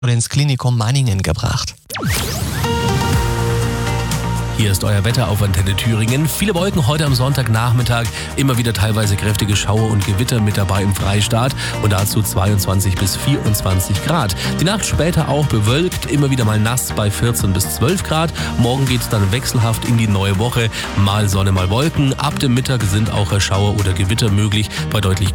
oder ins Klinikum Meiningen gebracht. Hier ist euer Wetter auf Antenne Thüringen. Viele Wolken heute am Sonntagnachmittag. Immer wieder teilweise kräftige Schauer und Gewitter mit dabei im Freistaat. Und dazu 22 bis 24 Grad. Die Nacht später auch bewölkt, immer wieder mal nass bei 14 bis 12 Grad. Morgen geht es dann wechselhaft in die neue Woche. Mal Sonne, mal Wolken. Ab dem Mittag sind auch Schauer oder Gewitter möglich bei deutlich